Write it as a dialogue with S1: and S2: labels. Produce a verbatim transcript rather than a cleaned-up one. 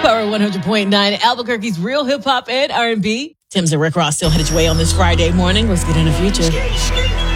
S1: Power one hundred point nine, Albuquerque's real hip hop and R and B. Tim's and Rick Ross still headed your way on this Friday morning. Let's get in the future.